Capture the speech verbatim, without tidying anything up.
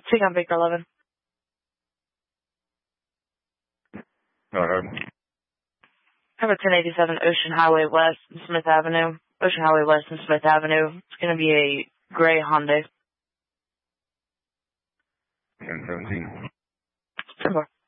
Take on Baker eleven. Go ahead. How about ten eighty-seven Ocean Highway West and Smith Avenue? Ocean Highway West and Smith Avenue. It's going to be a gray Hyundai. ten seventeen. ten four.